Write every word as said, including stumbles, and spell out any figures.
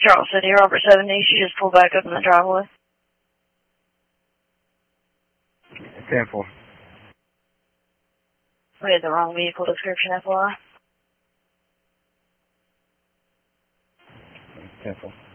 Charles City, Robert seventy, she just pulled back up in the driveway. ten four. We had the wrong vehicle description, F Y I. ten four.